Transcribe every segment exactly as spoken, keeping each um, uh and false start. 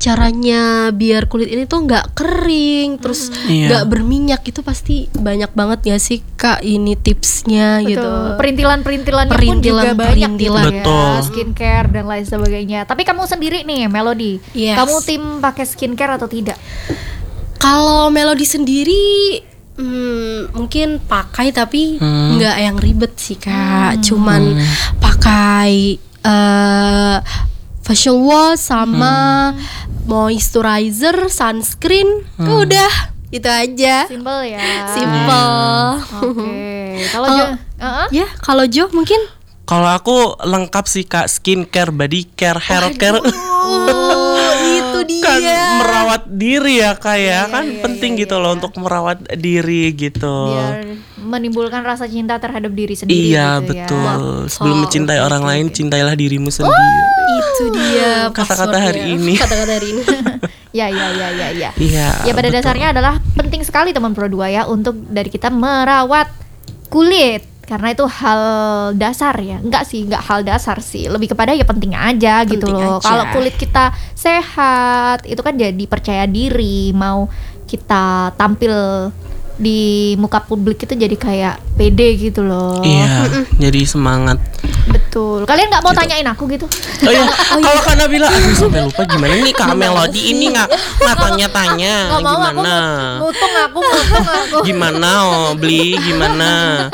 caranya biar kulit ini tuh nggak kering, terus nggak Iya. berminyak, itu pasti banyak banget ya sih Kak ini tipsnya gitu. Betul. Perintilan-perintilannya pun Perintilan- juga banyak gitu perintilan. ya. Betul. Skincare dan lain sebagainya. Tapi kamu sendiri nih, Melody, Yes. kamu tim pakai skincare atau tidak? Kalau Melody sendiri hmm, mungkin pakai tapi Hmm. nggak yang ribet sih Kak. Cuman pakai eh, facial wash sama moisturizer, sunscreen, udah itu aja. Simple ya. Simple. Oke. Kalau Kalau- Jo, Heeh. Ya, kalau Jo mungkin Kalau aku lengkap sih Kak, skincare, body care, hair care. oh, itu dia. Kan merawat diri ya Kak ya, kan iya, penting iya, gitu iya. loh untuk merawat diri gitu. biar menimbulkan rasa cinta terhadap diri sendiri Iya gitu betul. ya. Sebelum Oh, mencintai oke, orang oke, lain, oke. cintailah dirimu sendiri. Itu dia Kata-kata passwordnya. hari ini. Kata-kata hari ini. Ya ya ya ya ya. Iya. Ya pada betul. dasarnya adalah penting sekali teman Pro dua ya untuk dari kita merawat kulit, karena itu hal dasar ya. Enggak sih, enggak hal dasar sih. Lebih kepada ya penting aja gitu Penting loh. aja. Kalau kulit kita sehat, itu kan jadi percaya diri, mau kita tampil di muka publik itu jadi kayak pede gitu loh. Iya, jadi semangat. Betul. Kalian nggak mau tanyain aku gitu? Oh iya, kalau Kak Nabila, aduh sampai lupa gimana nih Kak Melody ini nggak nggak tanya-tanya Nggak mau, aku gimana? mutung aku, mutung aku. Gimana oh beli gimana?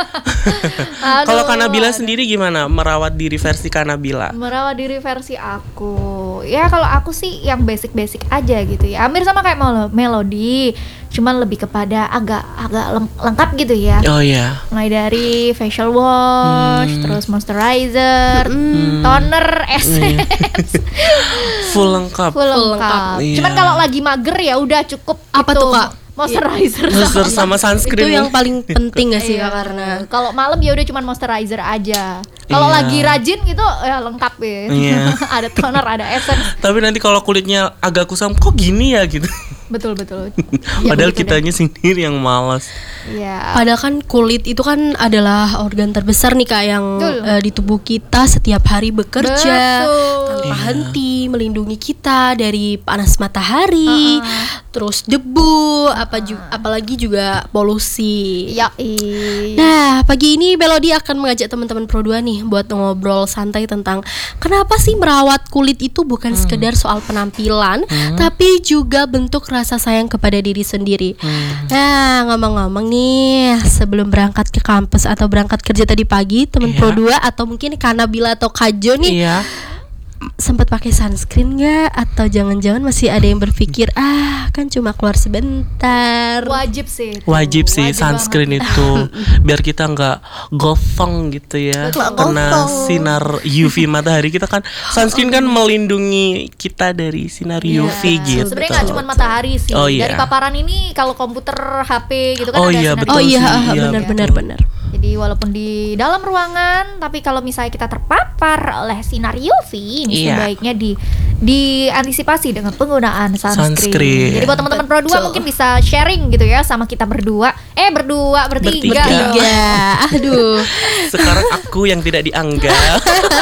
Aduh, Kalau Kak Nabila aduh. sendiri gimana merawat diri versi Kak Nabila? Merawat diri versi aku. Ya kalau aku sih yang basic-basic aja gitu ya. Hampir sama kayak Melo- Melody, cuman lebih kepada agak agak leng- lengkap gitu ya. Oh iya. Mulai dari facial wash, Hmm. terus moisturizer, toner, essence, Full lengkap. full Full lengkap. lengkap. Iya. Cuman kalau lagi mager ya udah cukup Apa itu, tuh, Kak? moisturizer. Booster sama sunscreen. Itu yang paling penting gak sih Iya. Kak? Karena Kalau malam ya udah cuman moisturizer aja. Kalau Iya. lagi rajin gitu ya lengkap ya. Iya. Ada toner, ada essence. Tapi nanti kalau kulitnya agak kusam, kok gini ya gitu. Betul betul. Padahal begitu kitanya sendiri yang malas. Iya. padahal kan kulit itu kan adalah organ terbesar nih Kak yang Betul. eh, di tubuh kita setiap hari bekerja Betul. tanpa Iya. henti, melindungi kita dari panas matahari, terus debu, apa ju- apalagi juga polusi. Ya, iya. Nah, pagi ini Melody akan mengajak teman-teman Pro dua nih buat ngobrol santai tentang kenapa sih merawat kulit itu bukan sekedar soal penampilan, tapi juga bentuk rasa sayang kepada diri sendiri. Nah, ngomong-ngomong nih, sebelum berangkat ke kampus atau berangkat kerja tadi pagi, teman Iya. Pro dua atau mungkin Kak Nabila atau Kak Jo nih Iya. sempat pakai sunscreen nggak? Atau jangan-jangan masih ada yang berpikir ah kan cuma keluar sebentar. Wajib sih. itu. Wajib sih Wajib sunscreen banget. itu biar kita nggak gosong gitu ya, Betul. kena Gosong. sinar U V matahari. Kita kan sunscreen kan melindungi kita dari sinar U V Iya. gitu. Sebenarnya nggak cuma matahari sih. Oh, iya. Dari paparan ini kalau komputer, H P gitu kan Oh ada iya, sinar betul Oh iya, sih. ah, Iya, benar-benar betul. benar. Jadi walaupun di dalam ruangan, tapi kalau misalnya kita terpapar oleh sinar U V, ini Iya. sebaiknya di diantisipasi dengan penggunaan sunscreen. Sunscreen. Jadi buat teman-teman Pro dua Betul. mungkin bisa sharing gitu ya sama kita berdua. Eh berdua, bertiga. Bertiga. dong. Tiga, aduh. Sekarang aku yang tidak dianggap.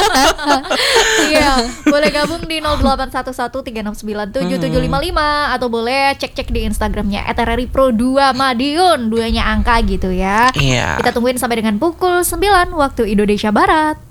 Iya, boleh gabung di nol delapan satu satu tiga enam sembilan tujuh tujuh lima lima atau boleh cek-cek di Instagramnya et r r i pro dua Madiun, duanya angka gitu ya. Iya. Kita tungguin sampai dengan pukul sembilan waktu Indonesia Barat.